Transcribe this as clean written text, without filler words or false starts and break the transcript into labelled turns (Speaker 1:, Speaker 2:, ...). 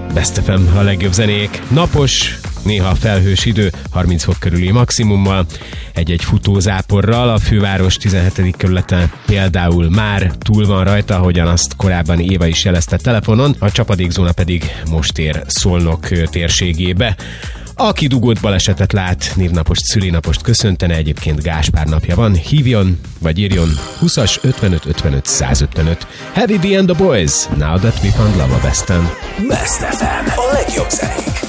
Speaker 1: Best FM, a legjobb zenék. Napos, néha felhős idő, 30 fok körüli maximummal, egy-egy futózáporral. A főváros 17. kerületen például már túl van rajta, ahogyan azt korábban Éva is jelezte telefonon, a csapadékzóna pedig most ér Szolnok térségébe. Aki dugót balesetet lát, névnapost, szülinapost köszöntene, egyébként Gáspár napja van, hívjon, vagy írjon 20-as 55 55 155. Heavy D and the Boys, Now That We Found Love a Besten.
Speaker 2: Best FM, a legjobb zenék.